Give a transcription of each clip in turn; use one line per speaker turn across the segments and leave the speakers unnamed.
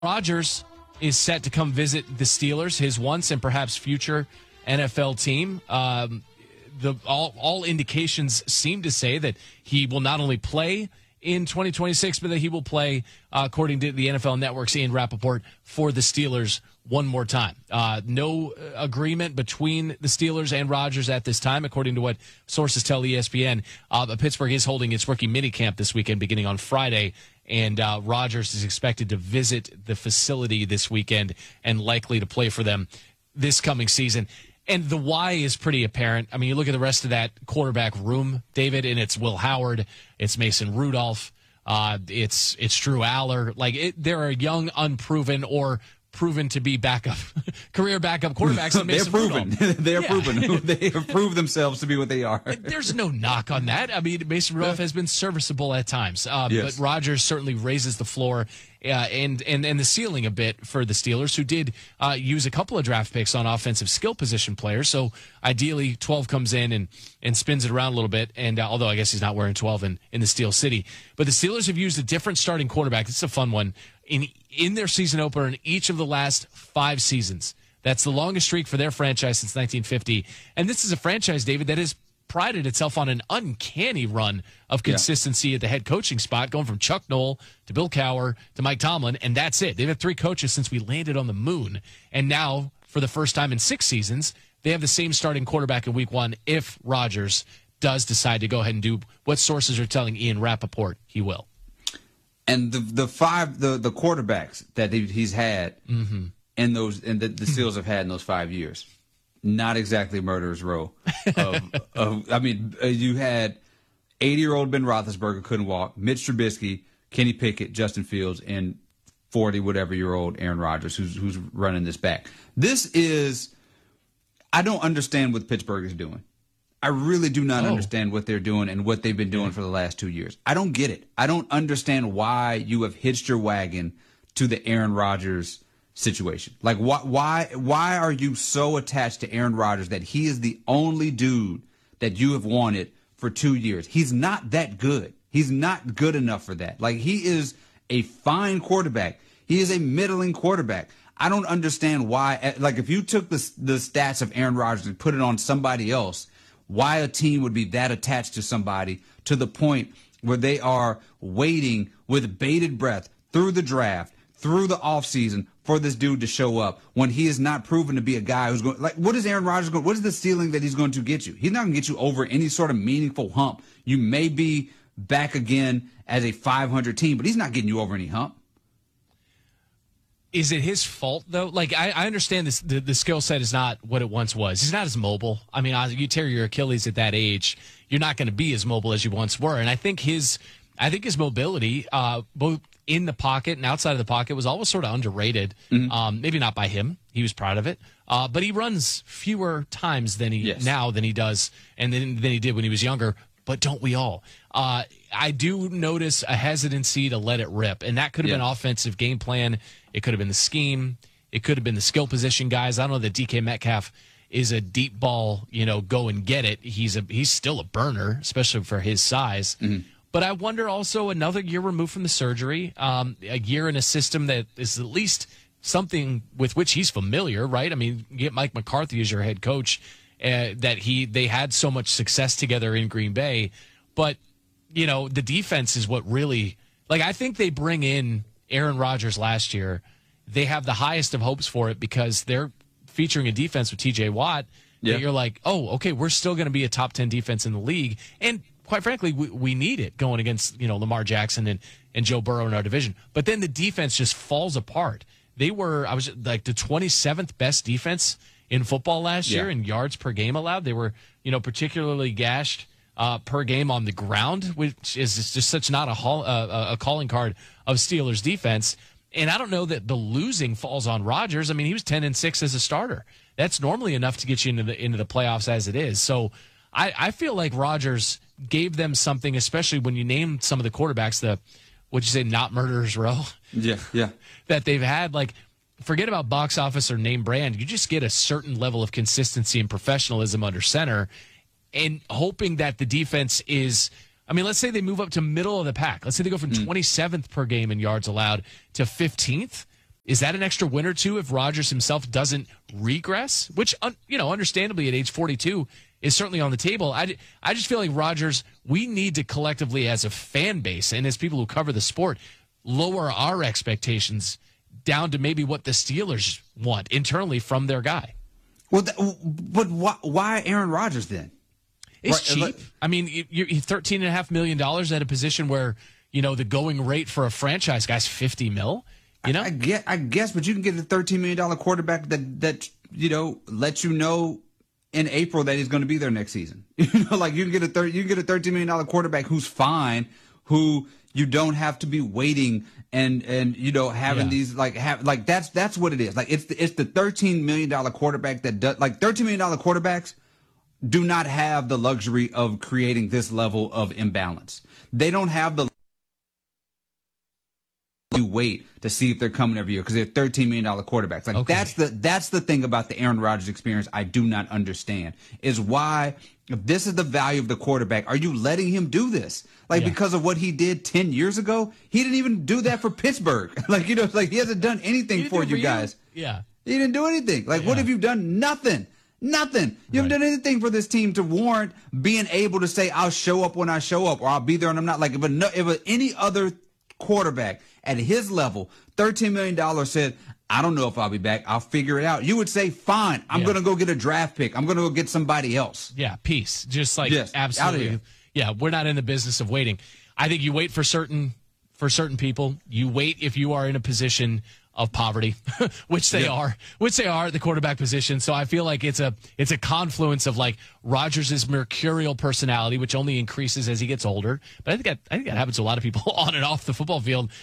Rodgers is set to come visit the Steelers, his once and perhaps future NFL team. All indications seem to say that he will not only play in 2026, but that he will play, according to the NFL Network's Ian Rappaport, for the Steelers one more time. No agreement between the Steelers and Rodgers at this time, according to what sources tell ESPN. But Pittsburgh is holding its rookie minicamp this weekend, beginning on Friday, and Rodgers is expected to visit the facility this weekend and likely to play for them this coming season. And the why is pretty apparent. I mean, you look at the rest of that quarterback room, David, and it's Will Howard, it's Mason Rudolph, it's Drew Aller. There are young, unproven, or proven to be career backup quarterbacks.
They're proven. They're proven. They have proved themselves to be what they are.
There's no knock on that. I mean, Mason Rudolph has been serviceable at times,
yes.
But Rodgers certainly raises the floor and the ceiling a bit for the Steelers, who did use a couple of draft picks on offensive skill position players. So ideally, 12 comes in and spins it around a little bit. And although I guess he's not wearing 12 in the Steel City, but the Steelers have used a different starting quarterback. It's a fun one in their season opener in each of the last 5 seasons. That's the longest streak for their franchise since 1950. And this is a franchise, David, that has prided itself on an uncanny run of consistency at the head coaching spot, going from Chuck Noll to Bill Cowher to Mike Tomlin, and that's it. They've had 3 coaches since we landed on the moon. And now, for the first time in 6 seasons, they have the same starting quarterback in week 1 if Rodgers does decide to go ahead and do what sources are telling Ian Rappaport he will.
And the quarterbacks that he's had and the Steelers have had in those 5 years, not exactly murderer's row. You had 80-year-old Ben Roethlisberger couldn't walk, Mitch Trubisky, Kenny Pickett, Justin Fields, and 40-whatever-year-old Aaron Rodgers, who's running this back. I don't understand what Pittsburgh is doing. I really do not understand what they're doing and what they've been doing for the last 2 years. I don't get it. I don't understand why you have hitched your wagon to the Aaron Rodgers situation. Like, why are you so attached to Aaron Rodgers that he is the only dude that you have wanted for 2 years? He's not that good. He's not good enough for that. Like, he is a fine quarterback. He is a middling quarterback. I don't understand why. Like, if you took the stats of Aaron Rodgers and put it on somebody else, why a team would be that attached to somebody to the point where they are waiting with bated breath through the draft, through the offseason for this dude to show up when he is not proven to be a guy who's going, like, what is Aaron Rodgers going, what is the ceiling that he's going to get you? He's not going to get you over any sort of meaningful hump. You may be back again as a 500 team, but he's not getting you over any hump.
Is it his fault, though? Like, I understand this. The skill set is not what it once was. He's not as mobile. I mean, you tear your Achilles at that age, you're not going to be as mobile as you once were. And I think his mobility, both in the pocket and outside of the pocket, was always sort of underrated. Maybe not by him. He was proud of it. But he runs fewer times than he does, and than he did when he was younger. But don't we all? I do notice a hesitancy to let it rip, and that could have been offensive game plan. It could have been the scheme. It could have been the skill position guys. I don't know that DK Metcalf is a deep ball, go and get it. He's still a burner, especially for his size. But I wonder also, another year removed from the surgery, a year in a system that is at least something with which he's familiar, right? I mean, you get Mike McCarthy as your head coach. They had so much success together in Green Bay, but the defense is what really, like, I think they bring in Aaron Rodgers last year. They have the highest of hopes for it because they're featuring a defense with TJ Watt that you're like, oh, okay, we're still going to be a top 10 defense in the league. And quite frankly, we need it going against, Lamar Jackson and Joe Burrow in our division. But then the defense just falls apart. I was like the 27th best defense in football last year in yards per game allowed. They were, particularly gashed per game on the ground, which is just such not a calling card of Steelers defense. And I don't know that the losing falls on Rodgers. I mean, he was 10-6 as a starter. That's normally enough to get you into the playoffs as it is. So I feel like Rodgers gave them something, especially when you name some of the quarterbacks, what'd you say, not murderer's row?
Yeah.
That they've had, like, forget about box office or name brand. You just get a certain level of consistency and professionalism under center, and hoping that the defense is, I mean, let's say they move up to middle of the pack. Let's say they go from 27th per game in yards allowed to 15th. Is that an extra win or two if Rodgers himself doesn't regress? Which, understandably at age 42 is certainly on the table. I just feel like Rodgers, we need to collectively as a fan base and as people who cover the sport, lower our expectations down to maybe what the Steelers want internally from their guy.
Well, but why Aaron Rodgers then?
It's cheap. I mean, you're $13.5 million at a position where, the going rate for a franchise guy's $50 million.
I guess, but you can get a $13 million quarterback that lets you know in April that he's going to be there next season. You can get a $13 million quarterback who's fine, who you don't have to be waiting and having these that's what it is. Like it's the $13 million quarterback that does $13 million quarterbacks do not have the luxury of creating this level of imbalance. They don't have the you wait to see if they're coming every year because they're $13 million quarterbacks. That's the thing about the Aaron Rodgers experience I do not understand is why, if this is the value of the quarterback, are you letting him do this? Because of what he did 10 years ago? He didn't even do that for Pittsburgh. He hasn't done anything for you guys.
Yeah.
He didn't do anything. What have you done? Nothing. Nothing. You haven't done anything for this team to warrant being able to say, I'll show up when I show up, or I'll be there and I'm not. If any other quarterback at his level, $13 million said, I don't know if I'll be back, I'll figure it out, you would say, fine, I'm going to go get a draft pick. I'm going to go get somebody else.
Yeah, peace. Just absolutely. Yeah, we're not in the business of waiting. I think you wait for certain people. You wait if you are in a position of poverty, which they are at the quarterback position. So I feel like it's a confluence of Rodgers' mercurial personality, which only increases as he gets older. But I think that happens to a lot of people on and off the football field.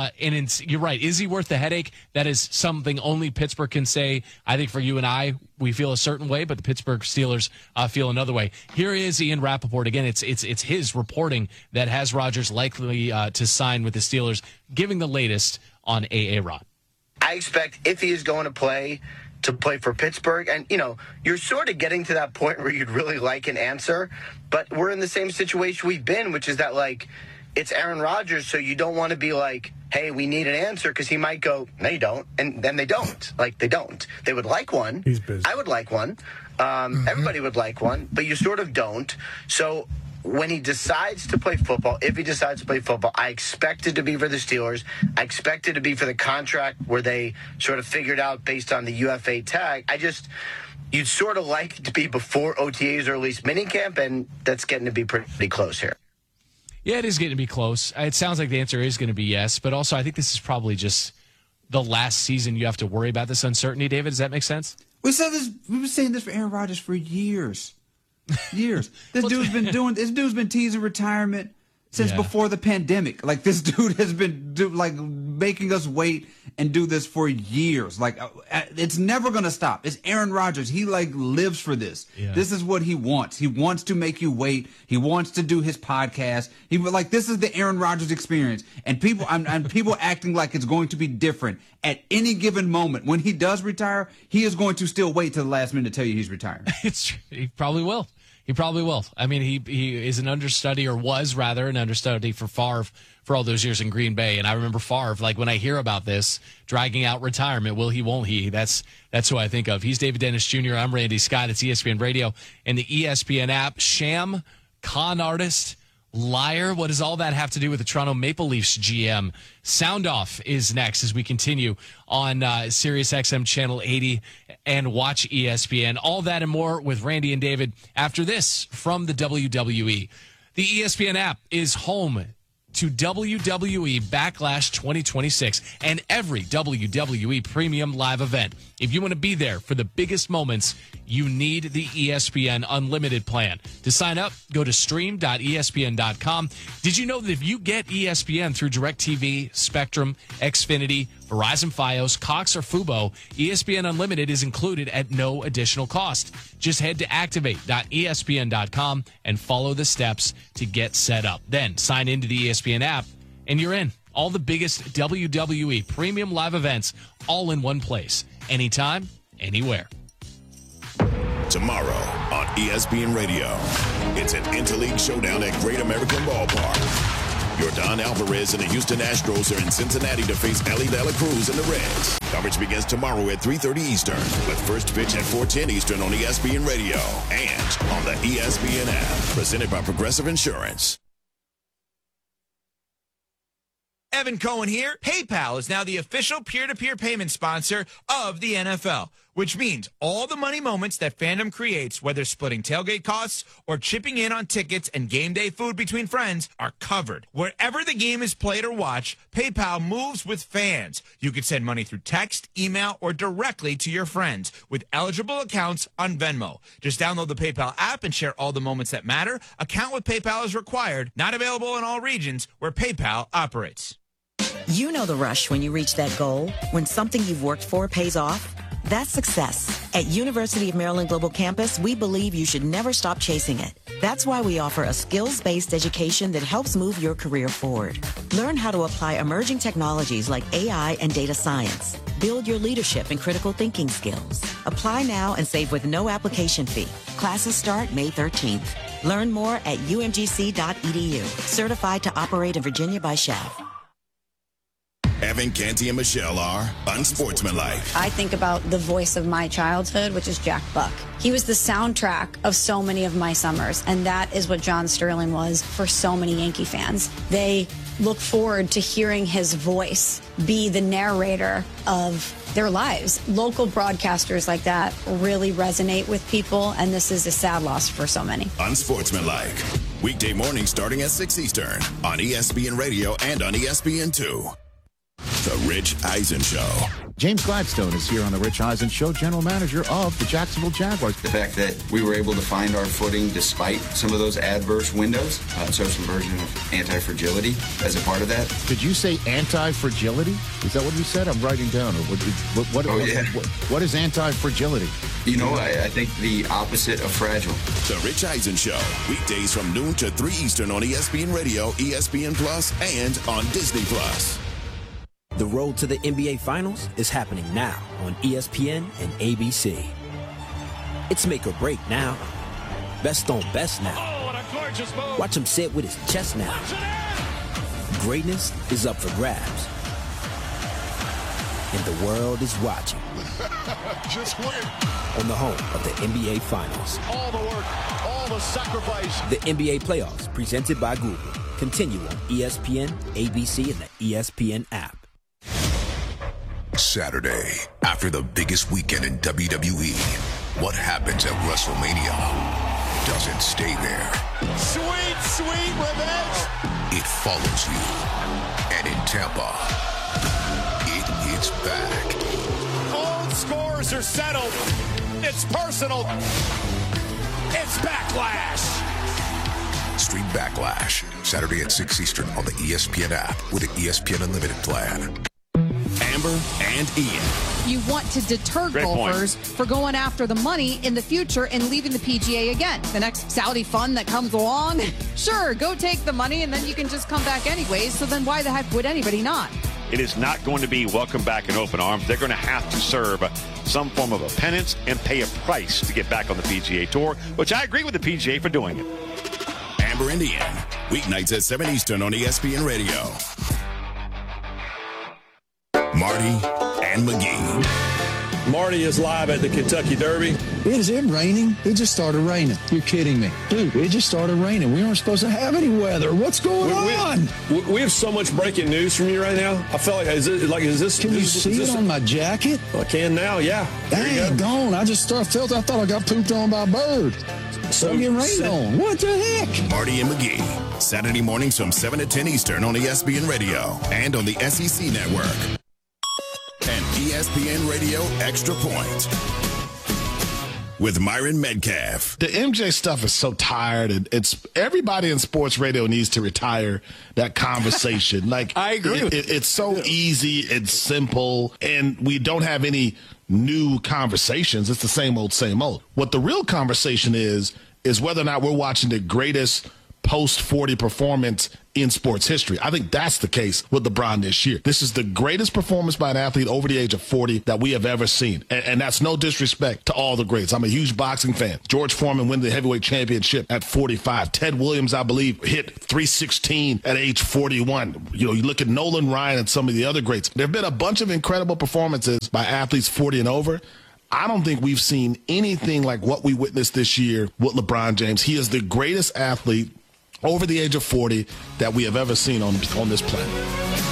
You're right. Is he worth the headache? That is something only Pittsburgh can say. I think for you and I, we feel a certain way, but the Pittsburgh Steelers feel another way. Here is Ian Rappaport. Again, it's his reporting that has Rodgers likely to sign with the Steelers, giving the latest on A.A. Ron.
I expect if he is going to play for Pittsburgh, and you're sort of getting to that point where you'd really like an answer, but we're in the same situation we've been, which is that it's Aaron Rodgers, so you don't want to be hey, we need an answer, because he might go, no, you don't, and then they don't. They don't. They would like one.
He's busy.
I would like one. Everybody would like one, but you sort of don't. So when he decides to play football, if he decides to play football, I expect it to be for the Steelers. I expect it to be for the contract where they sort of figured out based on the UFA tag. You'd sort of like it to be before OTAs or at least minicamp, and that's getting to be pretty close here.
Yeah, it is getting to be close. It sounds like the answer is going to be yes, but also I think this is probably just the last season you have to worry about this uncertainty, David. Does that make sense?
We've been saying this for Aaron Rodgers for years. This dude's been teasing retirement since before the pandemic. This dude has been making us wait and do this for years. It's never gonna stop. It's Aaron Rodgers. He lives for this. Yeah. This is what he wants. He wants to make you wait. He wants to do his podcast. This is the Aaron Rodgers experience. And people acting like it's going to be different at any given moment. When he does retire, he is going to still wait till the last minute to tell you he's retiring.
He probably will. He probably will. I mean, he is an understudy, or was rather an understudy for Favre for all those years in Green Bay. And I remember Favre, when I hear about this, dragging out retirement, will he, won't he? That's who I think of. He's David Dennis Jr. I'm Randy Scott. It's ESPN Radio and the ESPN app. Sham, con artist, liar. What does all that have to do with the Toronto Maple Leafs GM? Sound Off is next as we continue on Sirius XM Channel 80 and watch ESPN. All that and more with Randy and David after this from the WWE. The ESPN app is home to WWE Backlash 2026 and every WWE premium live event. If you want to be there for the biggest moments, you need the ESPN Unlimited plan. To sign up, go to stream.espn.com. Did you know that if you get ESPN through DirecTV, Spectrum, Xfinity, Verizon Fios, Cox, or Fubo, ESPN Unlimited is included at no additional cost. Just head to activate.espn.com and follow the steps to get set up. Then sign into the ESPN app and you're in. All the biggest WWE premium live events all in one place. Anytime, anywhere.
Tomorrow on ESPN Radio, it's an interleague showdown at Great American Ballpark.
Yordan Alvarez and the Houston Astros are in Cincinnati to face Ellie De La Cruz and the Reds. Coverage begins tomorrow at 3:30 Eastern, with first pitch at 4:10 Eastern on ESPN Radio and on the ESPN app. Presented by Progressive Insurance.
Evan Cohen here. PayPal is now the official peer-to-peer payment sponsor of the NFL, which means all the money moments that fandom creates, whether splitting tailgate costs or chipping in on tickets and game day food between friends, are covered. Wherever the game is played or watched, PayPal moves with fans. You can send money through text, email, or directly to your friends with eligible accounts on Venmo. Just download the PayPal app and share all the moments that matter. Account with PayPal is required. Not available in all regions where PayPal operates.
You know the rush when you reach that goal, when something you've worked for pays off. That's success. At University of Maryland Global Campus, we believe you should never stop chasing it. That's why we offer a skills-based education that helps move your career forward. Learn how to apply emerging technologies like AI and data science. Build your leadership and critical thinking skills. Apply now and save with no application fee. Classes start May 13th. Learn more at umgc.edu. Certified to operate in Virginia by Chev.
Evan, Canty, and Michelle are unsportsmanlike.
I think about the voice of my childhood, which is Jack Buck. He was the soundtrack of so many of my summers, and that is what John Sterling was for so many Yankee fans. They look forward to hearing his voice be the narrator of their lives. Local broadcasters like that really resonate with people, and this is a sad loss for so many.
Unsportsmanlike. Weekday mornings starting at 6 Eastern on ESPN Radio and on ESPN2. The Rich Eisen Show.
James Gladstone is here on the Rich Eisen Show, general manager of the Jacksonville Jaguars.
The fact that we were able to find our footing despite some of those adverse windows, so some version of anti-fragility as a part of that.
Did you say anti-fragility? Is that what you said? I'm writing down. What is anti-fragility?
You know, I think the opposite of fragile.
The Rich Eisen Show. Weekdays from noon to 3 Eastern on ESPN Radio, ESPN Plus, and on Disney Plus.
The road to the NBA Finals is happening now on ESPN and ABC. It's make or break now. Best on best now.
Oh, what a gorgeous move.
Watch him say it with his chest now. Greatness is up for grabs. And the world is watching.
Just win.
On the home of the NBA Finals.
All the work, all the sacrifice.
The NBA Playoffs, presented by Google. Continue on ESPN, ABC, and the ESPN app.
Saturday, after the biggest weekend in WWE, what happens at WrestleMania doesn't stay there.
Sweet, sweet revenge.
It follows you. And in Tampa, it hits back.
Old scores are settled. It's personal. It's Backlash.
Stream Backlash, Saturday at 6 Eastern on the ESPN app with the ESPN Unlimited plan. Amber and Ian.
You want to deter golfers for going after the money in the future and leaving the PGA again. The next Saudi fund that comes along, sure, go take the money and then you can just come back anyways. So then why the heck would anybody not?
It is not going to be welcome back in open arms. They're going to have to serve some form of a penance and pay a price to get back on the PGA Tour, which I agree with the PGA for doing it.
Amber and Ian, weeknights at 7 Eastern on ESPN Radio. Marty and McGee.
Marty is live at the Kentucky Derby.
Is it raining? It just started raining. You're kidding me. Dude, it just started raining. We aren't supposed to have any weather. What's going on?
We have so much breaking news from you right now. I felt like, is this?
Can you see it on my jacket?
I can now, yeah.
Dang, gone. I thought I got pooped on by a bird. So getting rained on. What the heck?
Marty and McGee, Saturday mornings from 7 to 10 Eastern on ESPN Radio and on the SEC Network. And ESPN Radio Extra Point with Myron Metcalf.
The MJ stuff is so tired, and it's everybody in sports radio needs to retire that conversation. Like
I agree.
It's so easy, it's simple, and we don't have any new conversations. It's the same old, same old. What the real conversation is whether or not we're watching the greatest post-40 performance in sports history. I think that's the case with LeBron this year. This is the greatest performance by an athlete over the age of 40 that we have ever seen. And that's no disrespect to all the greats. I'm a huge boxing fan. George Foreman win the heavyweight championship at 45. Ted Williams, I believe, hit 316 at age 41. You look at Nolan Ryan and some of the other greats. There have been a bunch of incredible performances by athletes 40 and over. I don't think we've seen anything like what we witnessed this year with LeBron James. He is the greatest athlete over the age of 40 that we have ever seen on this planet.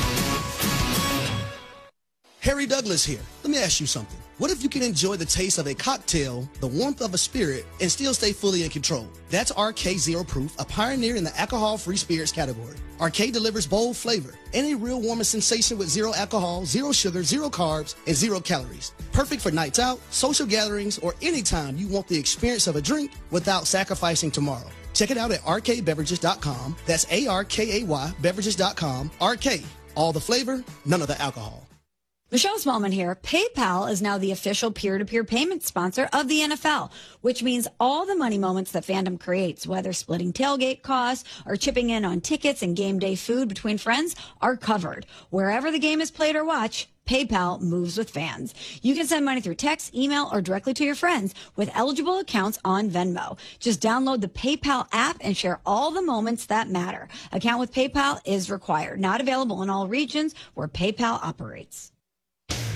Harry Douglas here. Let me ask you something. What if you can enjoy the taste of a cocktail, the warmth of a spirit, and still stay fully in control? That's RK Zero Proof, a pioneer in the alcohol-free spirits category. RK delivers bold flavor and a real warming sensation with zero alcohol, zero sugar, zero carbs, and 0 calories. Perfect for nights out, social gatherings, or anytime you want the experience of a drink without sacrificing tomorrow. Check it out at rkbeverages.com. That's ARKAY beverages.com. RK, all the flavor, none of the alcohol.
Michelle Smallman here. PayPal is now the official peer-to-peer payment sponsor of the NFL, which means all the money moments that fandom creates, whether splitting tailgate costs or chipping in on tickets and game day food between friends, are covered. Wherever the game is played or watched, PayPal moves with fans. You can send money through text, email, or directly to your friends with eligible accounts on Venmo. Just download the PayPal app and share all the moments that matter. Account with PayPal is required. Not available in all regions where PayPal operates.